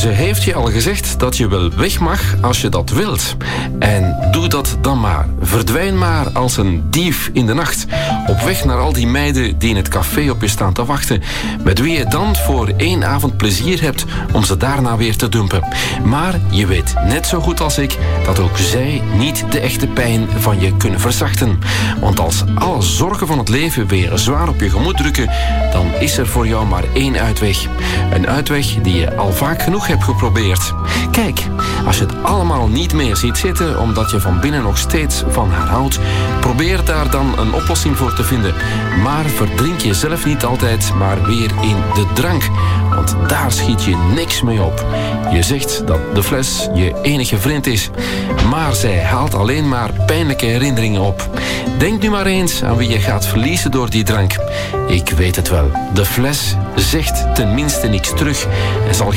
Ze heeft je al gezegd dat je wel weg mag als je dat wilt. En doe dat dan maar. Verdwijn maar als een dief in de nacht. Op weg naar al die meiden die in het café op je staan te wachten. Met wie je dan voor 1 avond plezier hebt om ze daarna weer te dumpen. Maar je weet net zo goed als ik dat ook zij niet de echte pijn van je kunnen verzachten. Want als alle zorgen van het leven weer zwaar op je gemoed drukken, dan is er voor jou maar 1 uitweg. Een uitweg die je al vaak genoeg hebt geprobeerd. Kijk, als je het allemaal niet meer ziet zitten omdat je van binnen nog steeds van haar houdt, probeer daar dan een oplossing voor te vinden. Maar verdrink jezelf niet altijd maar weer in de drank. Want daar schiet je niks mee op. Je zegt dat de fles je enige vriend is. Maar zij haalt alleen maar pijnlijke herinneringen op. Denk nu maar eens aan wie je gaat verliezen door die drank. Ik weet het wel. De fles zegt tenminste niks terug en zal